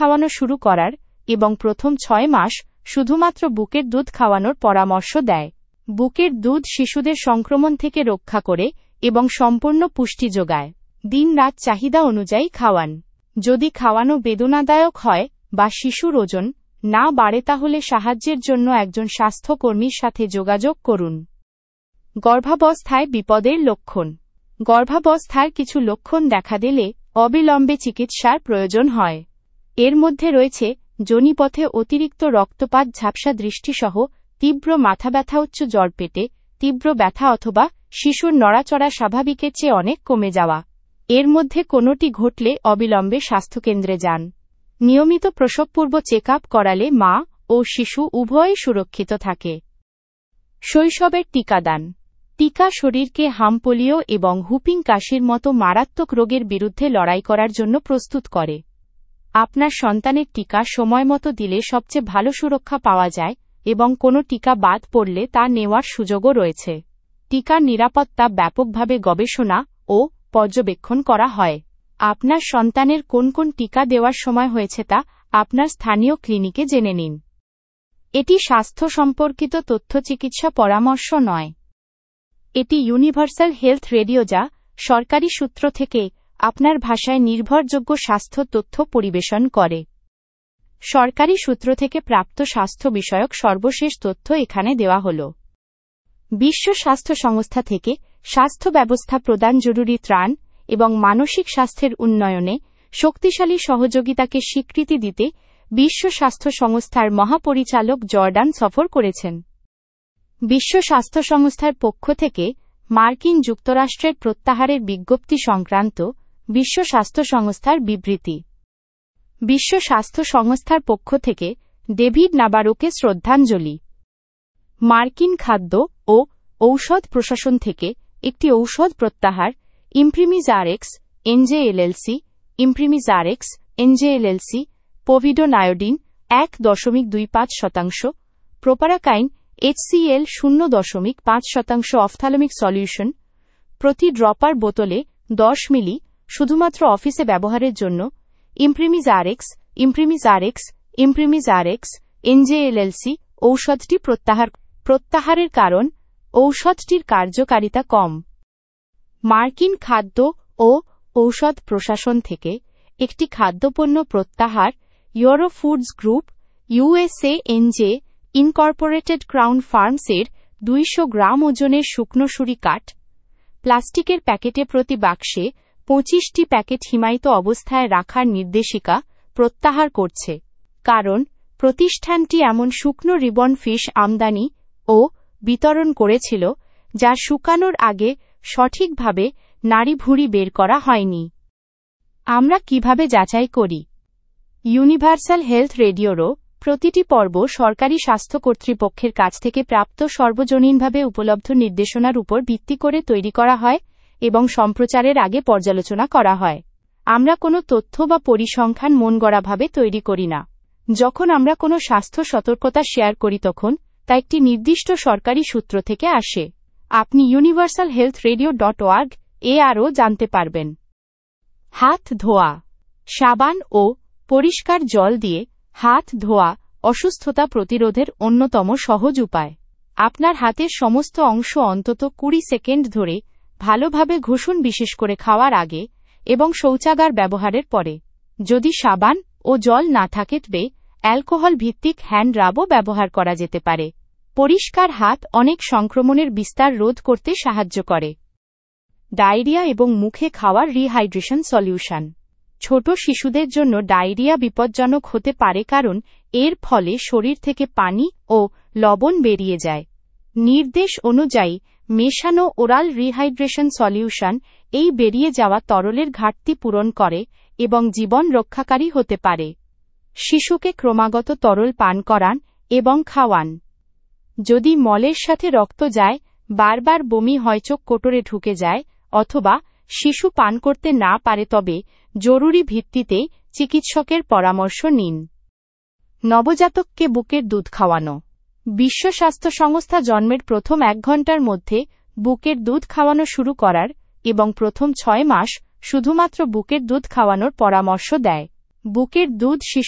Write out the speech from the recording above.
খাওয়ানো শুরু করার এবং প্রথম 6 মাস শুধুমাত্র বুকের দুধ খাওয়ানোর পরামর্শ দেয়। বুকের দুধ শিশুদের সংক্রমণ থেকে রক্ষা করে এবং সম্পূর্ণ পুষ্টি যোগায়। দিন-রাত চাহিদা অনুযায়ী খাওয়ান। যদি খাওয়ানো বেদনাদায়ক হয় বা শিশুর ওজন না বাড়ে তাহলে সাহায্যের জন্য একজন স্বাস্থ্যকর্মীর সাথে যোগাযোগ করুন। গর্ভাবস্থায় বিপদের লক্ষণ। গর্ভাবস্থার কিছু লক্ষণ দেখা দিলে অবিলম্বে চিকিৎসার প্রয়োজন হয়। এর মধ্যে রয়েছে যোনিপথে অতিরিক্ত রক্তপাত, ঝাপসা দৃষ্টিসহ তীব্র মাথাব্যথা, উচ্চ জ্বর, পেটে তীব্র ব্যথা অথবা শিশুর নড়াচড়া স্বাভাবিকের চেয়ে অনেক কমে যাওয়া। এর মধ্যে কোনোটি ঘটলে অবিলম্বে স্বাস্থ্যকেন্দ্রে যান। নিয়মিত প্রসবপূর্ব চেকআপ করালে মা ও শিশু উভয়ই সুরক্ষিত থাকে। শৈশবের টিকাদান। টিকা শরীরকে হাঁপানিও এবং হুপিং কাশির মতো মারাত্মক রোগের বিরুদ্ধে লড়াই করার জন্য প্রস্তুত করে। আপনার সন্তানের টিকা সময়মতো দিলে সবচেয়ে ভালো সুরক্ষা পাওয়া যায় এবং কোনো টিকা বাদ পড়লে তা নেওয়ার সুযোগও রয়েছে। টিকার নিরাপত্তা ব্যাপকভাবে গবেষণা ও পর্যবেক্ষণ করা হয়। আপনার সন্তানের কোন কোন টিকা দেওয়ার সময় হয়েছে তা আপনার স্থানীয় ক্লিনিকে জেনে নিন। এটি স্বাস্থ্য সম্পর্কিত তথ্য, চিকিৎসা পরামর্শ নয়। এটি ইউনিভার্সাল হেলথ রেডিও, যা সরকারি সূত্র থেকে আপনার ভাষায় নির্ভরযোগ্য স্বাস্থ্য তথ্য পরিবেশন করে। সরকারি সূত্র থেকে প্রাপ্ত স্বাস্থ্য বিষয়ক সর্বশেষ তথ্য এখানে দেওয়া হল। বিশ্ব স্বাস্থ্য সংস্থা থেকে স্বাস্থ্য ব্যবস্থা প্রদান, জরুরি ত্রাণ এবং মানসিক স্বাস্থ্যের উন্নয়নে শক্তিশালী সহযোগিতাকে স্বীকৃতি দিতে বিশ্ব স্বাস্থ্য সংস্থার মহাপরিচালক জর্ডান সফর করেছেন। বিশ্ব স্বাস্থ্য সংস্থার পক্ষ থেকে মার্কিন যুক্তরাষ্ট্রের প্রত্যাহারের বিজ্ঞপ্তি সংক্রান্ত বিশ্ব স্বাস্থ্য সংস্থার বিবৃতি। বিশ্ব স্বাস্থ্য সংস্থার পক্ষ থেকে ডেভিড নাবারোকে শ্রদ্ধাঞ্জলি। মার্কিন খাদ্য ও ঔষধ প্রশাসন থেকে একটি ঔষধ প্রত্যাহার, ইমপ্রিমিজারেক্স NJ LLC, ইমপ্রিমিজারেক্স NJ LLC, পোভিডোনায়োডিন 1.25%, প্রোপারাকাইন HCl 0.5% ophthalmic solution প্রতি ড্রপার বোতলে 10 মিলি শুধুমাত্র অফিসে ব্যবহারের জন্য। ইমপ্রিমিজারেক্স, ইমপ্রিমিজারেক্স, ইমপ্রিমিজারেক্স এনজে এলএলসি ঔষধটি প্রত্যাহারের কারণ ঔষধটির কার্যকারিতা কম। মার্কিন খাদ্য ও ঔষধ প্রশাসন থেকে একটি খাদ্যপণ্য প্রত্যাহার, euro foods group USA NJ Incorporated, crown ফার্মসের 200 গ্রাম ওজনের শুকনো শুঁড়ি-কাঠ প্লাস্টিকের প্যাকেটে প্রতি বাক্সে 25টি প্যাকেট হিমায়িত অবস্থায় রাখার নির্দেশিকা প্রত্যাহার করছে। কারণ প্রতিষ্ঠানটি এমন শুকনো রিবন ফিশ আমদানি ও বিতরণ করেছিল যা শুকানোর আগে সঠিকভাবে নাড়িভুঁড়ি বের করা হয়নি। আমরা কিভাবে যাচাই করি? ইউনিভার্সাল হেলথ রেডিওরও প্রতিটি পর্ব সরকারি স্বাস্থ্য কর্তৃপক্ষের কাছ থেকে প্রাপ্ত সর্বজনীনভাবে উপলব্ধ নির্দেশনার উপর ভিত্তি করে তৈরি করা হয় এবং সম্প্রচারের আগে পর্যালোচনা করা হয়। আমরা কোনো তথ্য বা পরিসংখ্যান মনগড়াভাবে তৈরি করি না। যখন আমরা কোনো স্বাস্থ্য সতর্কতা শেয়ার করি তখন তা একটি নির্দিষ্ট সরকারি সূত্র থেকে আসে। আপনি universalhealthradio.org-এ আরও জানতে পারবেন। হাত ধোয়া। সাবান ও পরিষ্কার জল দিয়ে হাত ধোয়া অসুস্থতা প্রতিরোধের অন্যতম সহজ উপায়। আপনার হাতের সমস্ত অংশ অন্তত 20 সেকেন্ড ধরে ভালোভাবে ঘষুন, বিশেষ করে খাওয়ার আগে এবং শৌচাগার ব্যবহারের পরে। যদি সাবান ও জল না থাকে তবে অ্যালকোহল ভিত্তিক হ্যান্ড রাবও ব্যবহার করা যেতে পারে। পরিষ্কার হাত অনেক সংক্রমণের বিস্তার রোধ করতে সাহায্য করে। ডায়রিয়া এবং মুখে খাওয়ার রিহাইড্রেশন সলিউশন। ছোট শিশুদের জন্য ডায়রিয়া বিপজ্জনক হতে পারে কারণ এর ফলে শরীর থেকে পানি ও লবণ বেরিয়ে যায়। নির্দেশ অনুযায়ী মেশানো ওরাল রিহাইড্রেশন সলিউশন এই বেরিয়ে যাওয়া তরলের ঘাটতি পূরণ করে এবং জীবন রক্ষাকারী হতে পারে। শিশুকে ক্রমাগত তরল পান করান এবং খাওয়ান। যদি মলের সাথে রক্ত যায়, বারবার বমি হয়, চোখ কোটরে ঢুকে যায় অথবা শিশু পান করতে না পারে তবে জরুরি ভিত্তিতে চিকিৎসকের পরামর্শ নিন। নবজাতককে বুকের দুধ খাওয়ানো। বিশ্ব স্বাস্থ্য সংস্থা জন্মের প্রথম 1 ঘন্টার মধ্যে বুকের দুধ খাওয়ানো শুরু করার এবং প্রথম 6 মাস শুধুমাত্র বুকের দুধ খাওয়ানোর পরামর্শ দেয়। বুকের দুধ